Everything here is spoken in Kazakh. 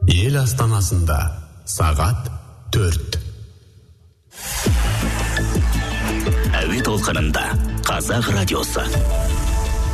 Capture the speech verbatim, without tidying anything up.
Ел астанасында сағат төрт. Әуе толқынында Қазақ радиосы.